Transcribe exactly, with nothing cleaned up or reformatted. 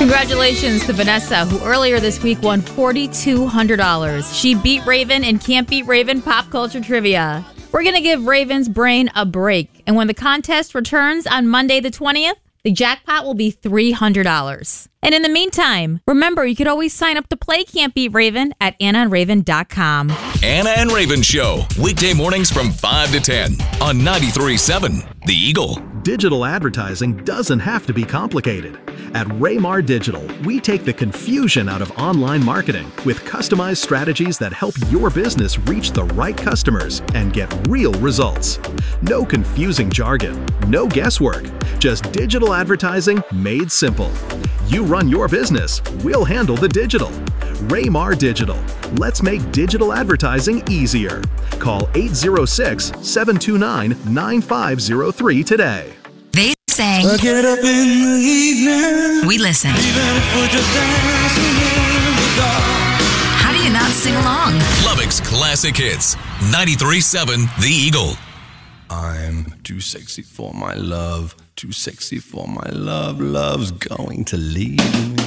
Congratulations to Vanessa, who earlier this week won four thousand two hundred dollars. She beat Raven in Can't Beat Raven Pop Culture Trivia. We're going to give Raven's brain a break. And when the contest returns on Monday the twentieth, the jackpot will be three hundred dollars. And in the meantime, remember, you could always sign up to play Can't Beat Raven at Anna and Raven dot com. Anna and Raven Show, weekday mornings from five to ten on ninety-three point seven The Eagle. Digital advertising doesn't have to be complicated. At Raymar Digital, we take the confusion out of online marketing with customized strategies that help your business reach the right customers and get real results. No confusing jargon, no guesswork, just digital advertising made simple. You run your business, we'll handle the digital. Raymar Digital. Let's make digital advertising easier. Call eight zero six, seven two nine, nine five zero three today. They say, I get up in the evening. We listen. Even if we're just dancing in the dark. How do you not sing along? Lubbock's Classic Hits, ninety-three point seven The Eagle. I'm too sexy for my love. Too sexy for my love. Love's going to leave me.